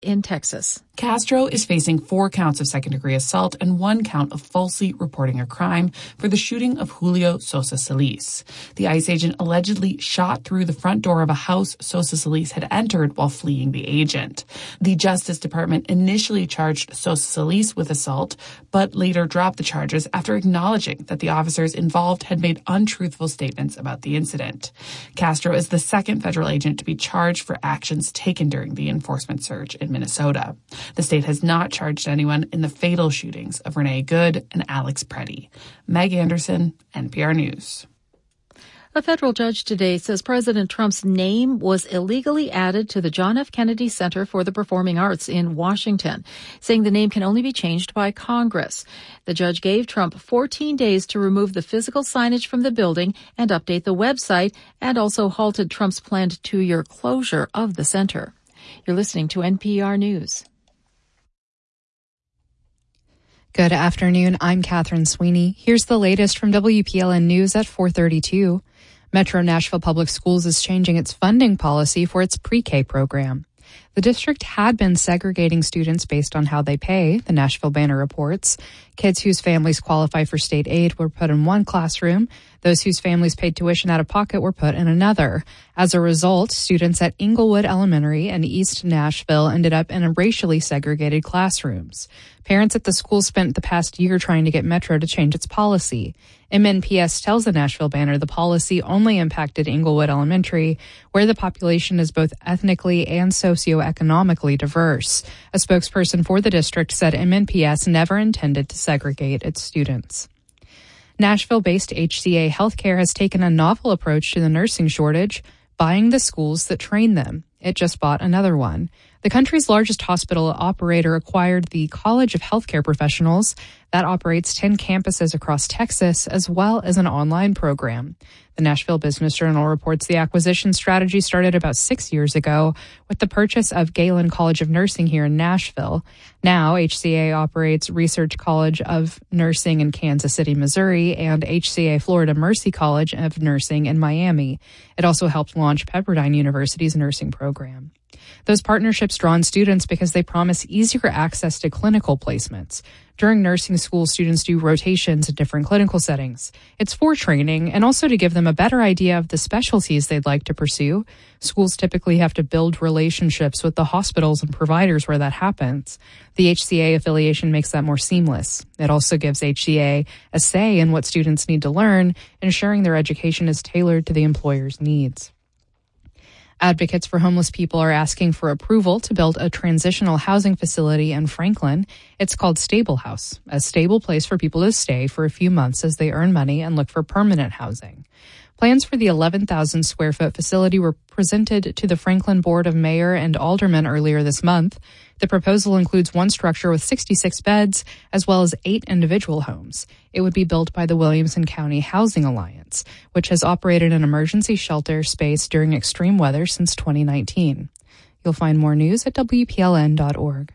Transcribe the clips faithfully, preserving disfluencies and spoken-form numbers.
in Texas. Castro is facing four counts of second-degree assault and one count of falsely reporting a crime for the shooting of Julio Sosa Solis. The ICE agent allegedly shot through the front door of a house Sosa Solis had entered while fleeing the agent. The Justice Department initially charged Sosa Solis with assault, but later dropped the charges after acknowledging that the officers involved had made untruthful statements about the incident. Castro is the second federal agent to be charged for actions taken during the enforcement surge in Minnesota. The state has not charged anyone in the fatal shootings of Renee Good and Alex Preddy. Meg Anderson, N P R News. A federal judge today says President Trump's name was illegally added to the John F. Kennedy Center for the Performing Arts in Washington, saying the name can only be changed by Congress. The judge gave Trump fourteen days to remove the physical signage from the building and update the website, and also halted Trump's planned two-year closure of the center. You're listening to N P R News. Good afternoon. I'm Catherine Sweeney. Here's the latest from W P L N News at four thirty-two. Metro Nashville Public Schools is changing its funding policy for its pre-K program. The district had been segregating students based on how they pay, the Nashville Banner reports. Kids whose families qualify for state aid were put in one classroom. Those whose families paid tuition out of pocket were put in another. As a result, students at Inglewood Elementary and East Nashville ended up in racially segregated classrooms. Parents at the school spent the past year trying to get Metro to change its policy. M N P S tells the Nashville Banner the policy only impacted Inglewood Elementary, where the population is both ethnically and socioeconomically diverse. A spokesperson for the district said M N P S never intended to segregate its students. Nashville-based H C A Healthcare has taken a novel approach to the nursing shortage, buying the schools that train them. It just bought another one. The country's largest hospital operator acquired the College of Healthcare Professionals that operates ten campuses across Texas, as well as an online program. The Nashville Business Journal reports the acquisition strategy started about six years ago with the purchase of Galen College of Nursing here in Nashville. Now, H C A operates Research College of Nursing in Kansas City, Missouri, and H C A Florida Mercy College of Nursing in Miami. It also helped launch Pepperdine University's nursing program. Those partnerships draw in students because they promise easier access to clinical placements. During nursing school, students do rotations in different clinical settings. It's for training and also to give them a better idea of the specialties they'd like to pursue. Schools typically have to build relationships with the hospitals and providers where that happens. The H C A affiliation makes that more seamless. It also gives H C A a say in what students need to learn, ensuring their education is tailored to the employer's needs. Advocates for homeless people are asking for approval to build a transitional housing facility in Franklin. It's called Stable House, a stable place for people to stay for a few months as they earn money and look for permanent housing. Plans for the eleven thousand square foot facility were presented to the Franklin Board of Mayor and Aldermen earlier this month. The proposal includes one structure with sixty-six beds, as well as eight individual homes. It would be built by the Williamson County Housing Alliance, which has operated an emergency shelter space during extreme weather since twenty nineteen. You'll find more news at W P L N dot org.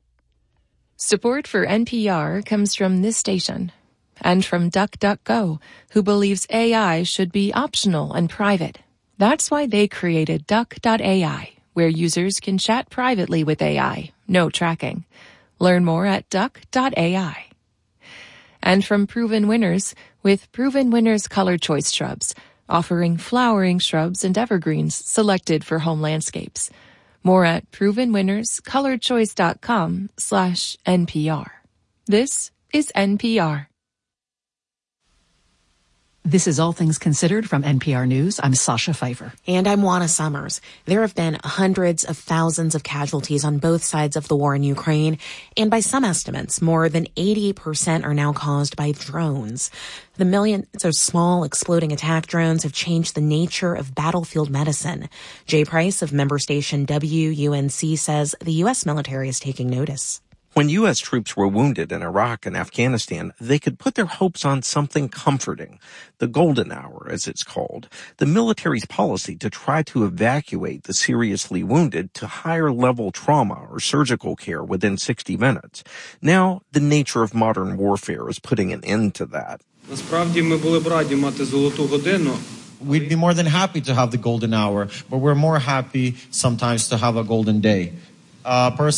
Support for N P R comes from this station and from DuckDuckGo, who believes A I should be optional and private. That's why they created Duck dot A I, where users can chat privately with A I, no tracking. Learn more at Duck dot A I. And from Proven Winners, with Proven Winners Color Choice Shrubs, offering flowering shrubs and evergreens selected for home landscapes. More at provenwinnerscolorchoice.com slash NPR. This is N P R. This is All Things Considered from N P R News. I'm Sasha Pfeiffer. And I'm Juana Summers. There have been hundreds of thousands of casualties on both sides of the war in Ukraine. And by some estimates, more than eighty percent are now caused by drones. The millions of small exploding attack drones have changed the nature of battlefield medicine. Jay Price of member station W U N C says the U S military is taking notice. When U S troops were wounded in Iraq and Afghanistan, they could put their hopes on something comforting, the golden hour, as it's called, the military's policy to try to evacuate the seriously wounded to higher-level trauma or surgical care within sixty minutes. Now, the nature of modern warfare is putting an end to that. We'd be more than happy to have the golden hour, but we're more happy sometimes to have a golden day. Uh, personally,